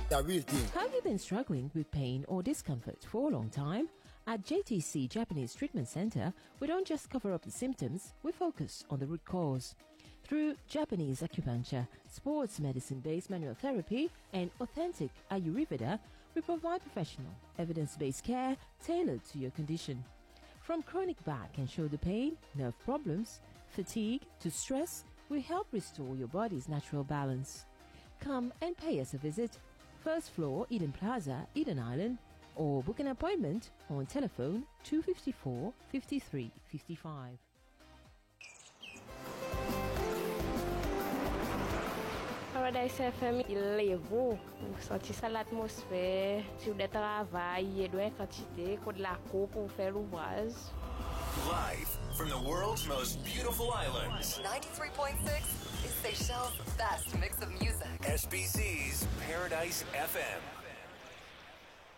The real thing. Have you been struggling with pain or discomfort for a long time? At JTC Japanese Treatment Center, we don't just cover up the symptoms, we focus on the root cause. Through Japanese acupuncture, sports medicine-based manual therapy, and authentic Ayurveda, we provide professional, evidence-based care tailored to your condition. From chronic back and shoulder pain, nerve problems, fatigue to stress, we help restore your body's natural balance. Come and pay us a visit. First floor, Eden Plaza, Eden Island, or book an appointment on telephone 254 53 55. Paradise FM, il lève-vous, senti ça l'atmosphère, sur des travail, il doit quantité, de la coupe pour faire l'ouvrage. Live from the world's most beautiful islands. 93.6 is Seychelles' best mix of music. SBC's Paradise FM.